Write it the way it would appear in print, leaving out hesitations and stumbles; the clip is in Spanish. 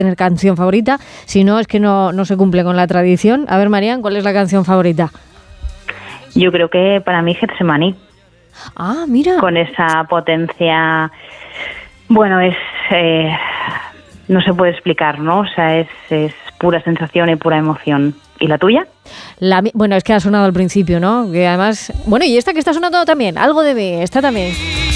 tener canción favorita, si no es que no se cumple con la tradición. A ver, Marian, ¿cuál es la canción favorita? Yo creo que para mí Getsemaní. Ah, mira. Con esa potencia, bueno, no se puede explicar, ¿no? O sea, es pura sensación y pura emoción. ¿Y la tuya? Bueno, es que ha sonado al principio, ¿no? Que además, bueno, y esta que está sonando también, Algo de mí, esta también.